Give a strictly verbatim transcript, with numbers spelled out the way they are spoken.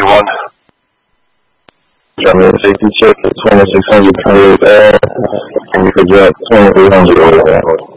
one. Driving safety check at twenty-six hundred twenty-eight Ave. Can you project twenty-three hundred over there?